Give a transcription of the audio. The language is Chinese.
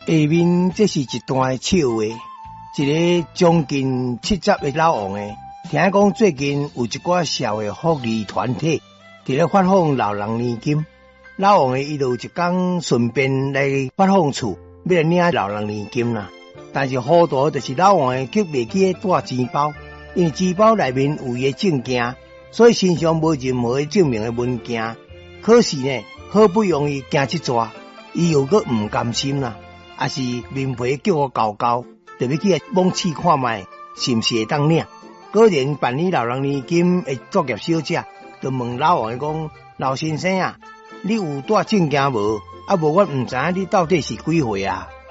下面这是一段笑话，一个将近70的老王诶，听讲最近有一寡社会福利团体伫咧发放老人年金。老王诶，伊就有一天顺便来发放处，要来领老人年金啦。但是糊涂就是老王诶，却袂记带钱包，因为钱包内面有伊诶证件，所以身上无任何证明诶文件。可是呢，好不容易惊一抓，伊又阁唔甘心啦。也是面皮叫我搞搞，就要去猛试看卖，是毋是会当领？果然办理老人年金的作业小姐就问老王讲：老先生啊，你有带证件无？啊无我唔知你到底是几岁啊？